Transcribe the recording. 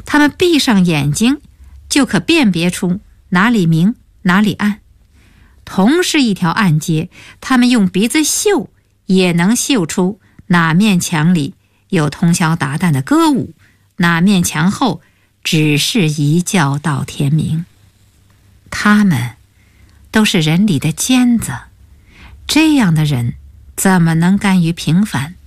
他们闭上眼睛就可辨别出哪里明哪里暗。同是一条暗街，他们用鼻子嗅也能嗅出哪面墙里有通宵达旦的歌舞，哪面墙后只是一觉到天明。他们都是人里的尖子，这样的人怎么能甘于平凡？